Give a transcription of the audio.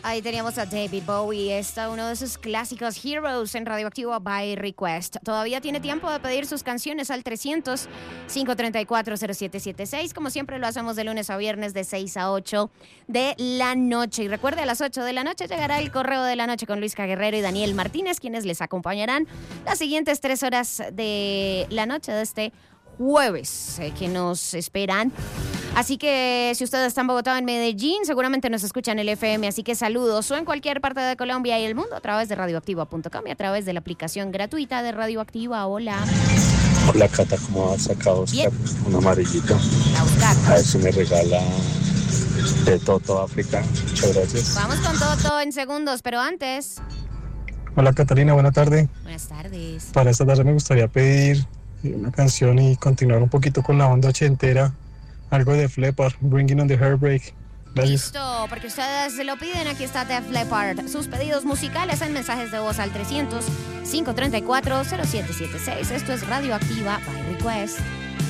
Ahí teníamos a David Bowie, uno de sus clásicos Heroes en Radioactivo by Request. Todavía tiene tiempo de pedir sus canciones al 300-534-0776. Como siempre lo hacemos de lunes a viernes de 6 a 8 de la noche. Y recuerde, a las 8 de la noche llegará el Correo de la Noche con Luisca Guerrero y Daniel Martínez, quienes les acompañarán las siguientes 3 horas de la noche de este jueves que nos esperan. Así que si ustedes están en Bogotá o en Medellín, seguramente nos escuchan el FM, así que saludos, o en cualquier parte de Colombia y el mundo a través de radioactiva.com y a través de la aplicación gratuita de Radioactiva. Hola. Hola Cata, ¿cómo vas acá, Oscar? Bien. Un amarillito. A ver si me regala de Toto África. Muchas gracias. Vamos con Toto en segundos, pero antes. Hola Catalina, buena tarde. Buenas tardes. Para esta tarde me gustaría pedir una canción y continuar un poquito con la onda ochentera. Algo de Def Leppard, Bringing on the Heartbreak. Gracias. Listo, porque ustedes se lo piden, aquí está Def Leppard. Sus pedidos musicales en mensajes de voz al 300-534-0776. Esto es Radioactiva by Request.